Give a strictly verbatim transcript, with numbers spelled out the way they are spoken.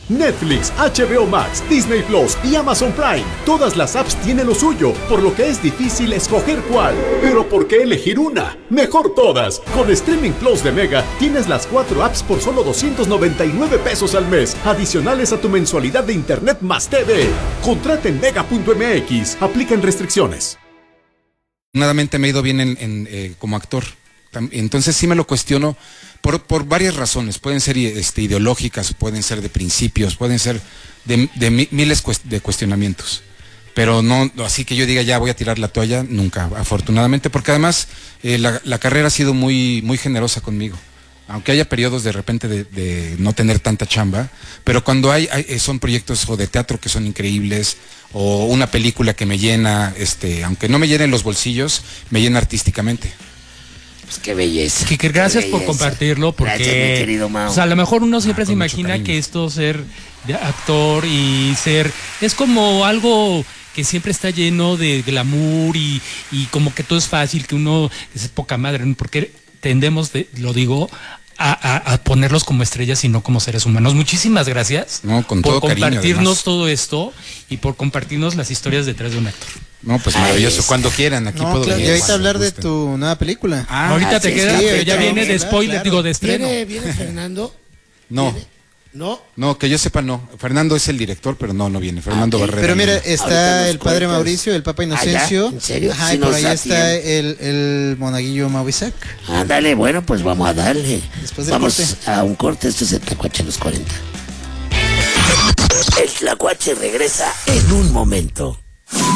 Netflix, H B O Max, Disney Plus y Amazon Prime. Todas las apps tienen lo suyo, por lo que es difícil escoger cuál. Pero ¿por qué elegir una? Mejor todas. Con Streaming Plus de Mega tienes las cuatro apps por solo doscientos noventa y nueve pesos al mes, adicionales a tu mensualidad de internet más T V. Contrata en mega punto m x. Aplican restricciones. Afortunadamente me ha ido bien en, en, eh, como actor. Entonces sí me lo cuestiono por, por varias razones. Pueden ser este, ideológicas, pueden ser de principios, pueden ser de, de miles de cuestionamientos. Pero no, así que yo diga ya voy a tirar la toalla, nunca, afortunadamente, porque además eh, la, la carrera ha sido muy, muy generosa conmigo. Aunque haya periodos de repente de, de no tener tanta chamba, pero cuando hay, hay son proyectos o de teatro que son increíbles, o una película que me llena, este, aunque no me llene los bolsillos, me llena artísticamente. Pues qué belleza. Kike, gracias qué por belleza. compartirlo, porque Gracias, mi querido Mau. O sea, a lo mejor uno siempre Ah, se con mucho imagina cariño. que esto ser de actor y ser es como algo que siempre está lleno de glamour y, y como que todo es fácil, que uno es poca madre, ¿no? Porque tendemos, de, lo digo, a, a, a ponerlos como estrellas y no como seres humanos. Muchísimas gracias No, con por todo cariño, compartirnos además. todo esto y por compartirnos las historias detrás de un actor. No, pues Ay, maravilloso. es- Cuando quieran, aquí No, puedo claro, y venir. ahorita cuando hablar de gusten. tu nueva película. Ah, Ahorita así te es, queda, sí, pero ya ahorita viene vamos a de hablar, spoiler, claro. digo, de estreno. ¿Viene, viene Fernando? no, ¿Viene? ¿No? no, que yo sepa no. Fernando es el director, pero no, no viene. Fernando Ah, ok. Barrera. Pero mira, no. Ahorita está nos el padre cuentas. Mauricio, el papa ¿Ah, ya? Inocencio. ¿En serio? Ajá, Sí y por nos ahí da está tiempo. el, el monaguillo Maurizac. Ándale, bueno, pues vamos a darle. Después del Vamos corte. a un corte, esto es el Tlacuache en los cuarenta. El Tlacuache regresa en un momento.